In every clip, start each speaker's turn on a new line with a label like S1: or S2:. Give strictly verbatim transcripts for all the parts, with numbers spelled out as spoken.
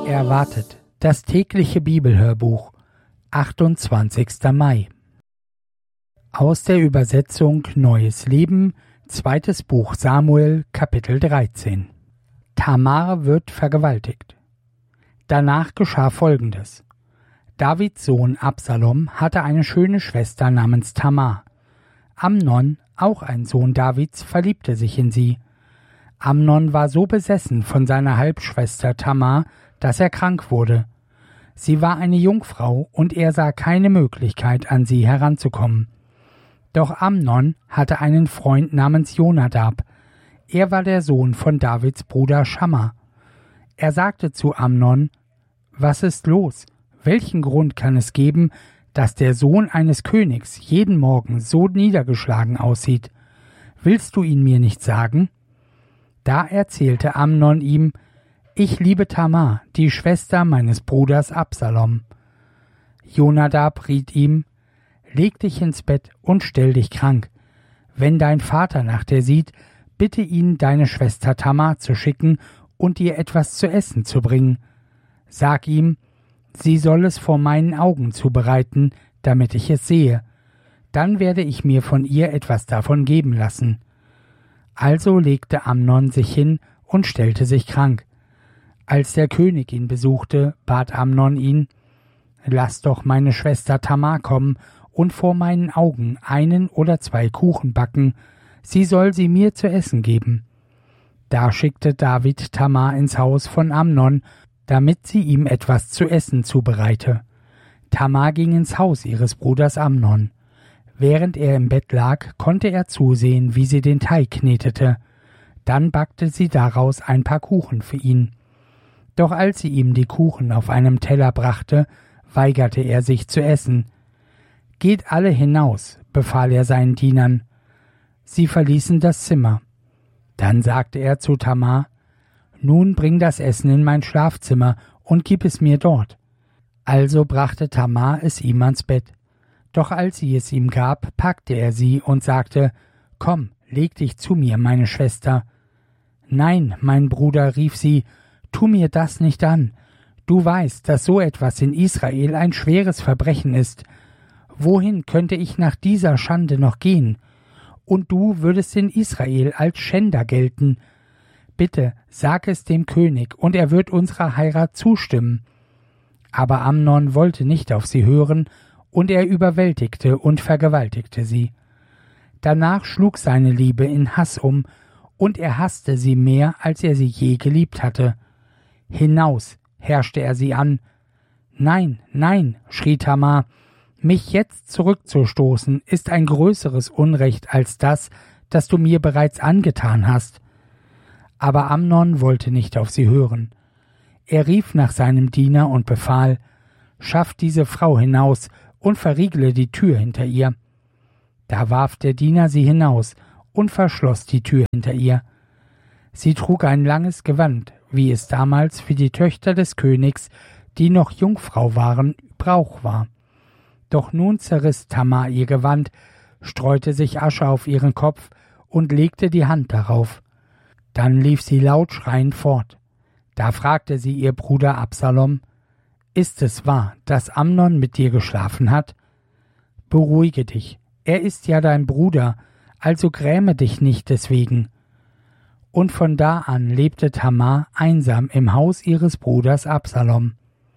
S1: Erwartet, das tägliche Bibelhörbuch, achtundzwanzigster Mai. Aus der Übersetzung Neues Leben, zweites Buch Samuel, Kapitel dreizehn. Tamar wird vergewaltigt. Danach geschah Folgendes. Davids Sohn Absalom hatte eine schöne Schwester namens Tamar. Amnon, auch ein Sohn Davids, verliebte sich in sie. Amnon war so besessen von seiner Halbschwester Tamar, dass er krank wurde. Sie war eine Jungfrau, und er sah keine Möglichkeit, an sie heranzukommen. Doch Amnon hatte einen Freund namens Jonadab. Er war der Sohn von Davids Bruder Schamma. Er sagte zu Amnon: »Was ist los? Welchen Grund kann es geben, dass der Sohn eines Königs jeden Morgen so niedergeschlagen aussieht? Willst du ihn mir nicht sagen?« Da erzählte Amnon ihm: »Ich liebe Tamar, die Schwester meines Bruders Absalom.« Jonadab riet ihm: »Leg dich ins Bett und stell dich krank. Wenn dein Vater nach dir sieht, bitte ihn, deine Schwester Tamar zu schicken und ihr etwas zu essen zu bringen. Sag ihm, sie soll es vor meinen Augen zubereiten, damit ich es sehe. Dann werde ich mir von ihr etwas davon geben lassen.« Also legte Amnon sich hin und stellte sich krank. Als der König ihn besuchte, bat Amnon ihn: »Lass doch meine Schwester Tamar kommen und vor meinen Augen einen oder zwei Kuchen backen, sie soll sie mir zu essen geben.« Da schickte David Tamar ins Haus von Amnon, damit sie ihm etwas zu essen zubereite. Tamar ging ins Haus ihres Bruders Amnon. Während er im Bett lag, konnte er zusehen, wie sie den Teig knetete. Dann backte sie daraus ein paar Kuchen für ihn. Doch als sie ihm die Kuchen auf einem Teller brachte, weigerte er sich zu essen. »Geht alle hinaus«, befahl er seinen Dienern. Sie verließen das Zimmer. Dann sagte er zu Tamar: »Nun bring das Essen in mein Schlafzimmer und gib es mir dort.« Also brachte Tamar es ihm ans Bett. Doch als sie es ihm gab, packte er sie und sagte: »Komm, leg dich zu mir, meine Schwester.« »Nein, mein Bruder«, rief sie, »tu mir das nicht an. Du weißt, dass so etwas in Israel ein schweres Verbrechen ist. Wohin könnte ich nach dieser Schande noch gehen? Und du würdest in Israel als Schänder gelten. Bitte, sag es dem König, und er wird unserer Heirat zustimmen.« Aber Amnon wollte nicht auf sie hören, und er überwältigte und vergewaltigte sie. Danach schlug seine Liebe in Hass um, und er hasste sie mehr, als er sie je geliebt hatte. »Hinaus«, herrschte er sie an. »Nein, nein«, schrie Tamar, »mich jetzt zurückzustoßen, ist ein größeres Unrecht als das, das du mir bereits angetan hast.« Aber Amnon wollte nicht auf sie hören. Er rief nach seinem Diener und befahl: »Schaff diese Frau hinaus und verriegle die Tür hinter ihr.« Da warf der Diener sie hinaus und verschloss die Tür hinter ihr. Sie trug ein langes Gewand, wie es damals für die Töchter des Königs, die noch Jungfrau waren, Brauch war. Doch nun zerriss Tamar ihr Gewand, streute sich Asche auf ihren Kopf und legte die Hand darauf. Dann lief sie laut schreiend fort. Da fragte sie ihr Bruder Absalom: »Ist es wahr, dass Amnon mit dir geschlafen hat? Beruhige dich, er ist ja dein Bruder, also gräme dich nicht deswegen.« Und von da an lebte Tamar einsam im Haus ihres Bruders Absalom.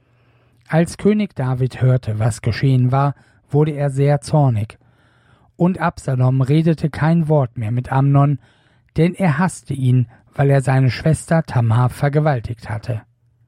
S1: Als König David hörte, was geschehen war, wurde er sehr zornig. Und Absalom redete kein Wort mehr mit Amnon, denn er hasste ihn, weil er seine Schwester Tamar vergewaltigt hatte.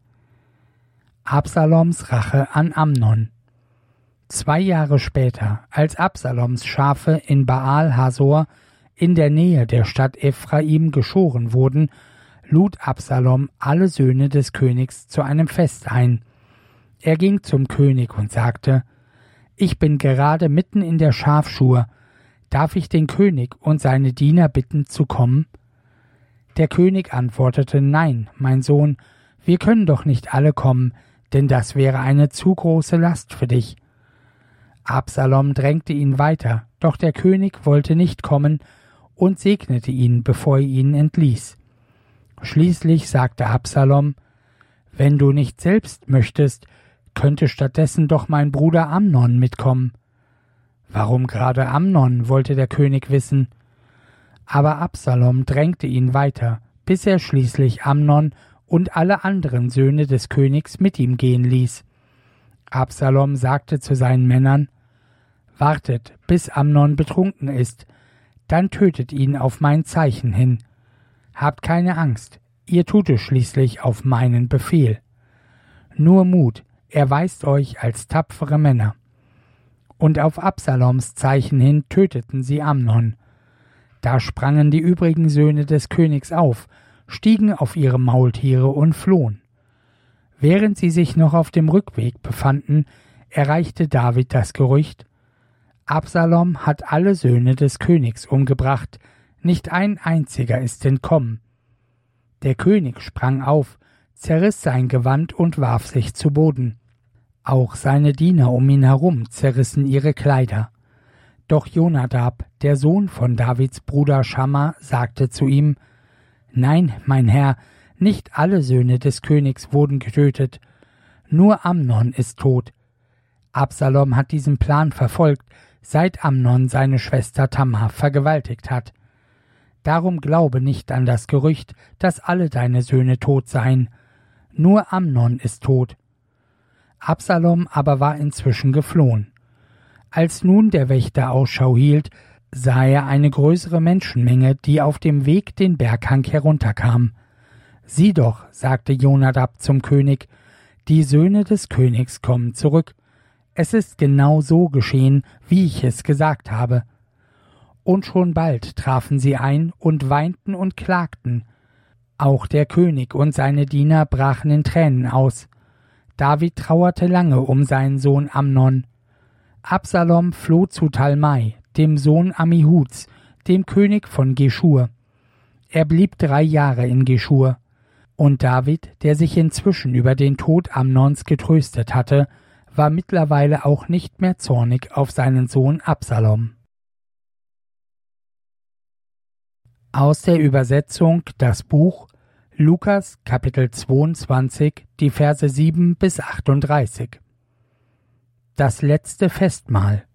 S1: Absaloms Rache an Amnon. Zwei Jahre später, als Absaloms Schafe in Baal Hasor in der Nähe der Stadt Ephraim geschoren wurden, lud Absalom alle Söhne des Königs zu einem Fest ein. Er ging zum König und sagte: »Ich bin gerade mitten in der Schafschur. Darf ich den König und seine Diener bitten, zu kommen?« Der König antwortete: »Nein, mein Sohn, wir können doch nicht alle kommen, denn das wäre eine zu große Last für dich.« Absalom drängte ihn weiter, doch der König wollte nicht kommen und segnete ihn, bevor er ihn entließ. Schließlich sagte Absalom: »Wenn du nicht selbst möchtest, könnte stattdessen doch mein Bruder Amnon mitkommen.« »Warum gerade Amnon?« wollte der König wissen. Aber Absalom drängte ihn weiter, bis er schließlich Amnon und alle anderen Söhne des Königs mit ihm gehen ließ. Absalom sagte zu seinen Männern: »Wartet, bis Amnon betrunken ist, dann tötet ihn auf mein Zeichen hin. Habt keine Angst, ihr tut es schließlich auf meinen Befehl. Nur Mut, erweist euch als tapfere Männer.« Und auf Absaloms Zeichen hin töteten sie Amnon. Da sprangen die übrigen Söhne des Königs auf, stiegen auf ihre Maultiere und flohen. Während sie sich noch auf dem Rückweg befanden, erreichte David das Gerücht: Absalom hat alle Söhne des Königs umgebracht, nicht ein einziger ist entkommen. Der König sprang auf, zerriss sein Gewand und warf sich zu Boden. Auch seine Diener um ihn herum zerrissen ihre Kleider. Doch Jonadab, der Sohn von Davids Bruder Schamma, sagte zu ihm: »Nein, mein Herr, nicht alle Söhne des Königs wurden getötet, nur Amnon ist tot. Absalom hat diesen Plan verfolgt, seit Amnon seine Schwester Tamar vergewaltigt hat. Darum glaube nicht an das Gerücht, dass alle deine Söhne tot seien. Nur Amnon ist tot.« Absalom aber war inzwischen geflohen. Als nun der Wächter Ausschau hielt, sah er eine größere Menschenmenge, die auf dem Weg den Berghang herunterkam. »Sieh doch«, sagte Jonadab zum König, »die Söhne des Königs kommen zurück. Es ist genau so geschehen, wie ich es gesagt habe.« Und schon bald trafen sie ein und weinten und klagten. Auch der König und seine Diener brachen in Tränen aus. David trauerte lange um seinen Sohn Amnon. Absalom floh zu Talmai, dem Sohn Ammihuds, dem König von Geschur. Er blieb drei Jahre in Geschur. Und David, der sich inzwischen über den Tod Amnons getröstet hatte, war mittlerweile auch nicht mehr zornig auf seinen Sohn Absalom. Aus der Übersetzung das Buch Lukas Kapitel zweiundzwanzig, die Verse sieben bis achtunddreißig. Das letzte Festmahl.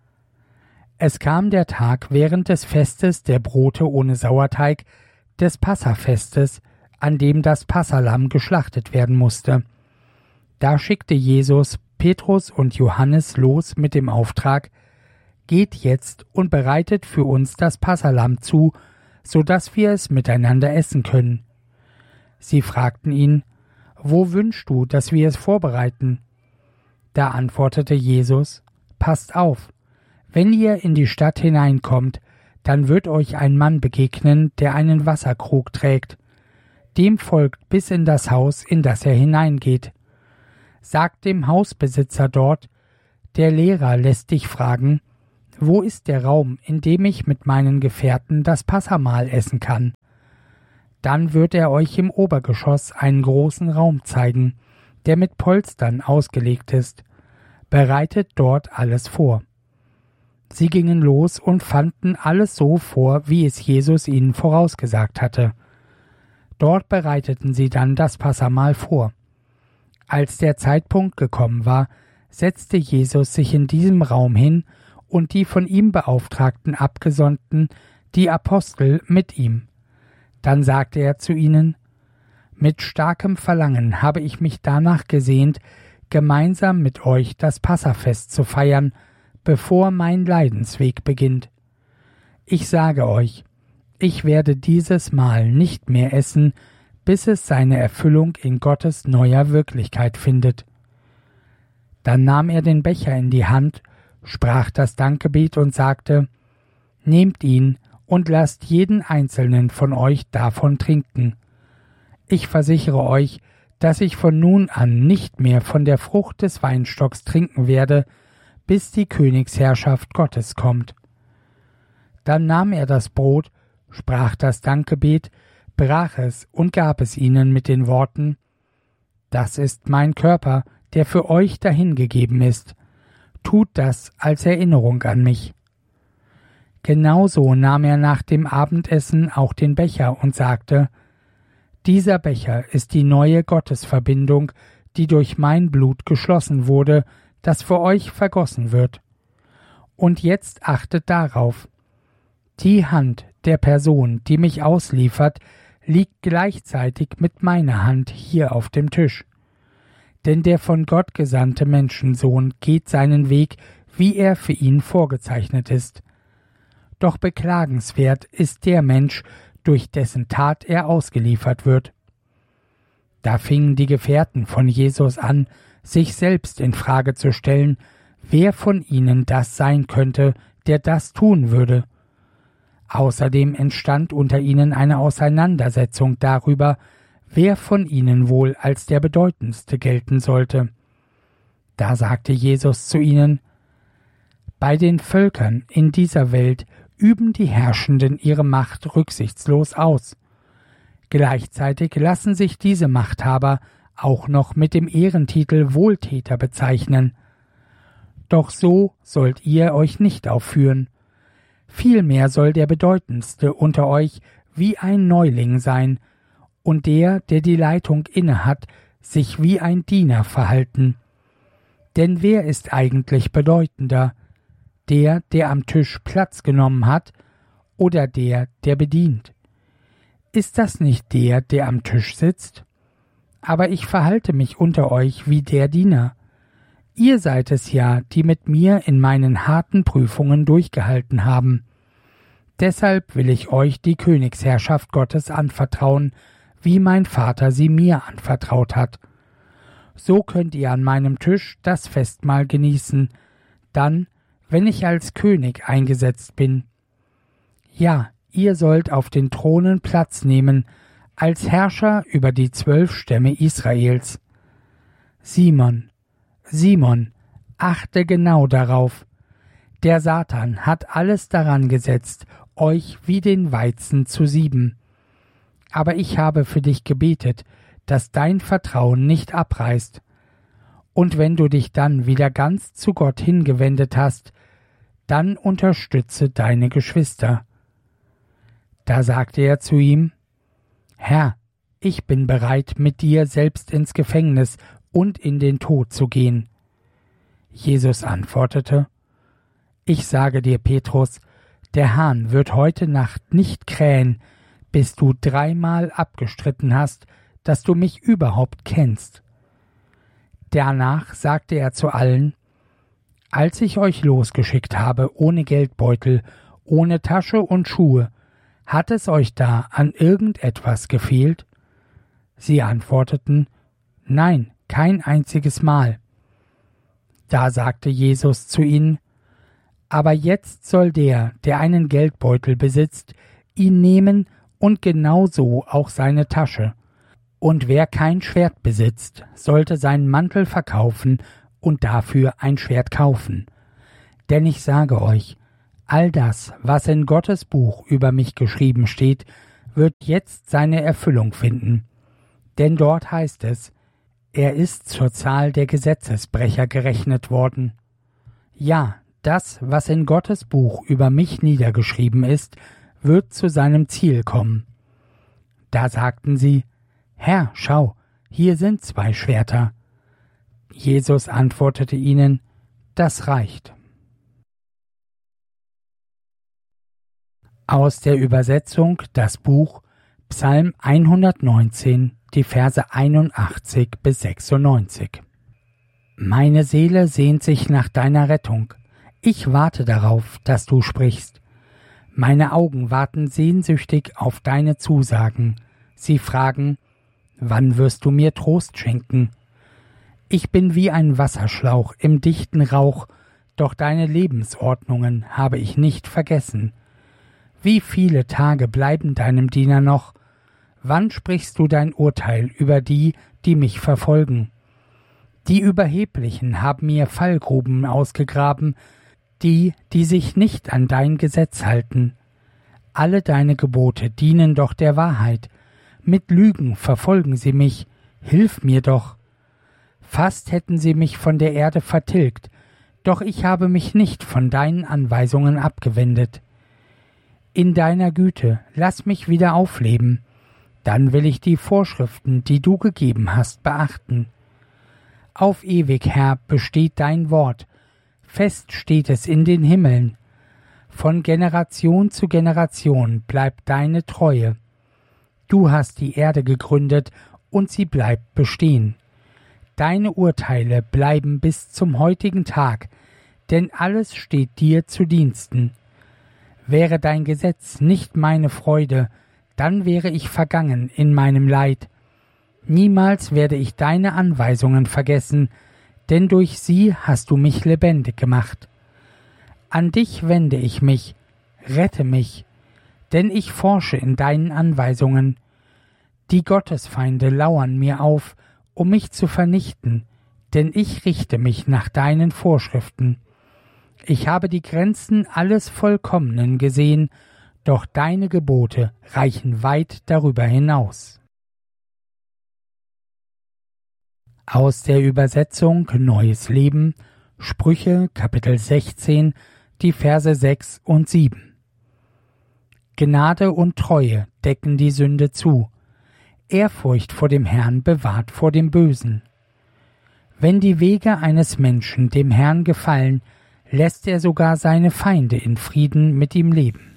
S1: Es kam der Tag während des Festes der Brote ohne Sauerteig, des Passafestes, an dem das Passalamm geschlachtet werden musste. Da schickte Jesus Petrus und Johannes los mit dem Auftrag: »Geht jetzt und bereitet für uns das Passalamm zu, so dass wir es miteinander essen können.« Sie fragten ihn: »Wo wünschst du, dass wir es vorbereiten?« Da antwortete Jesus: »Passt auf, wenn ihr in die Stadt hineinkommt, dann wird euch ein Mann begegnen, der einen Wasserkrug trägt. Dem folgt bis in das Haus, in das er hineingeht. Sagt dem Hausbesitzer dort: Der Lehrer lässt dich fragen: Wo ist der Raum, in dem ich mit meinen Gefährten das Passamahl essen kann? Dann wird er euch im Obergeschoss einen großen Raum zeigen, der mit Polstern ausgelegt ist. Bereitet dort alles vor.« Sie gingen los und fanden alles so vor, wie es Jesus ihnen vorausgesagt hatte. Dort bereiteten sie dann das Passamahl vor. Als der Zeitpunkt gekommen war, setzte Jesus sich in diesem Raum hin und die von ihm beauftragten Abgesandten, die Apostel, mit ihm. Dann sagte er zu ihnen: »Mit starkem Verlangen habe ich mich danach gesehnt, gemeinsam mit euch das Passafest zu feiern, bevor mein Leidensweg beginnt. Ich sage euch, ich werde dieses Mahl nicht mehr essen, bis es seine Erfüllung in Gottes neuer Wirklichkeit findet.« Dann nahm er den Becher in die Hand, sprach das Dankgebet und sagte: »Nehmt ihn und lasst jeden einzelnen von euch davon trinken. Ich versichere euch, dass ich von nun an nicht mehr von der Frucht des Weinstocks trinken werde, bis die Königsherrschaft Gottes kommt.« Dann nahm er das Brot, sprach das Dankgebet, brach es und gab es ihnen mit den Worten: »Das ist mein Körper, der für euch dahingegeben ist. Tut das als Erinnerung an mich.« Genauso nahm er nach dem Abendessen auch den Becher und sagte: Dieser Becher ist die neue Gottesverbindung, die durch mein Blut geschlossen wurde, das für euch vergossen wird. Und jetzt achtet darauf. Die Hand der Person, die mich ausliefert, liegt gleichzeitig mit meiner Hand hier auf dem Tisch. Denn der von Gott gesandte Menschensohn geht seinen Weg, wie er für ihn vorgezeichnet ist. Doch beklagenswert ist der Mensch, durch dessen Tat er ausgeliefert wird. Da fingen die Gefährten von Jesus an, sich selbst in Frage zu stellen, wer von ihnen das sein könnte, der das tun würde. Außerdem entstand unter ihnen eine Auseinandersetzung darüber, wer von ihnen wohl als der bedeutendste gelten sollte. Da sagte Jesus zu ihnen: Bei den Völkern in dieser Welt üben die Herrschenden ihre Macht rücksichtslos aus. Gleichzeitig lassen sich diese Machthaber auch noch mit dem Ehrentitel Wohltäter bezeichnen. Doch so sollt ihr euch nicht aufführen. Vielmehr soll der Bedeutendste unter euch wie ein Neuling sein, und der, der die Leitung innehat, sich wie ein Diener verhalten. Denn wer ist eigentlich bedeutender? Der, der am Tisch Platz genommen hat, oder der, der bedient? Ist das nicht der, der am Tisch sitzt? Aber ich verhalte mich unter euch wie der Diener. Ihr seid es ja, die mit mir in meinen harten Prüfungen durchgehalten haben. Deshalb will ich euch die Königsherrschaft Gottes anvertrauen, wie mein Vater sie mir anvertraut hat. So könnt ihr an meinem Tisch das Festmahl genießen, dann, wenn ich als König eingesetzt bin. Ja, ihr sollt auf den Thronen Platz nehmen, als Herrscher über die zwölf Stämme Israels. Simon, Simon, achte genau darauf. Der Satan hat alles daran gesetzt, euch wie den Weizen zu sieben. Aber ich habe für dich gebetet, dass dein Vertrauen nicht abreißt. Und wenn du dich dann wieder ganz zu Gott hingewendet hast, dann unterstütze deine Geschwister. Da sagte er zu ihm: Herr, ich bin bereit, mit dir selbst ins Gefängnis und in den Tod zu gehen. Jesus antwortete: Ich sage dir, Petrus, der Hahn wird heute Nacht nicht krähen, bis du dreimal abgestritten hast, dass du mich überhaupt kennst. Danach sagte er zu allen: Als ich euch losgeschickt habe, ohne Geldbeutel, ohne Tasche und Schuhe, hat es euch da an irgendetwas gefehlt? Sie antworteten: Nein, kein einziges Mal. Da sagte Jesus zu ihnen: Aber jetzt soll der, der einen Geldbeutel besitzt, ihn nehmen und genauso auch seine Tasche. Und wer kein Schwert besitzt, sollte seinen Mantel verkaufen und dafür ein Schwert kaufen. Denn ich sage euch, all das, was in Gottes Buch über mich geschrieben steht, wird jetzt seine Erfüllung finden. Denn dort heißt es: Er ist zur Zahl der Gesetzesbrecher gerechnet worden. Ja, das, was in Gottes Buch über mich niedergeschrieben ist, wird zu seinem Ziel kommen. Da sagten sie: Herr, schau, hier sind zwei Schwerter. Jesus antwortete ihnen: Das reicht. Aus der Übersetzung das Buch Psalm hundertneunzehn, die Verse einundachtzig bis sechsundneunzig. Meine Seele sehnt sich nach deiner Rettung. Ich warte darauf, dass du sprichst. Meine Augen warten sehnsüchtig auf deine Zusagen. Sie fragen: Wann wirst du mir Trost schenken? Ich bin wie ein Wasserschlauch im dichten Rauch, doch deine Lebensordnungen habe ich nicht vergessen. Wie viele Tage bleiben deinem Diener noch? Wann sprichst du dein Urteil über die, die mich verfolgen? Die Überheblichen haben mir Fallgruben ausgegraben, die, die sich nicht an dein Gesetz halten. Alle deine Gebote dienen doch der Wahrheit. Mit Lügen verfolgen sie mich. Hilf mir doch. Fast hätten sie mich von der Erde vertilgt, doch ich habe mich nicht von deinen Anweisungen abgewendet. In deiner Güte lass mich wieder aufleben, dann will ich die Vorschriften, die du gegeben hast, beachten. Auf ewig, Herr, besteht dein Wort, fest steht es in den Himmeln. Von Generation zu Generation bleibt deine Treue. Du hast die Erde gegründet und sie bleibt bestehen. Deine Urteile bleiben bis zum heutigen Tag, denn alles steht dir zu Diensten. Wäre dein Gesetz nicht meine Freude, dann wäre ich vergangen in meinem Leid. Niemals werde ich deine Anweisungen vergessen, denn durch sie hast du mich lebendig gemacht. An dich wende ich mich, rette mich, denn ich forsche in deinen Anweisungen. Die Gottesfeinde lauern mir auf, um mich zu vernichten, denn ich richte mich nach deinen Vorschriften. Ich habe die Grenzen alles Vollkommenen gesehen, doch deine Gebote reichen weit darüber hinaus. Aus der Übersetzung Neues Leben, Sprüche, Kapitel sechzehn, die Verse sechs und sieben. Gnade und Treue decken die Sünde zu. Ehrfurcht vor dem Herrn bewahrt vor dem Bösen. Wenn die Wege eines Menschen dem Herrn gefallen, lässt er sogar seine Feinde in Frieden mit ihm leben.